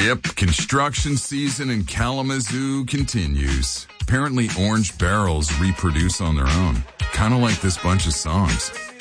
Yep, construction season in Kalamazoo continues. Apparently orange barrels reproduce on their own, kind of like this bunch of songs.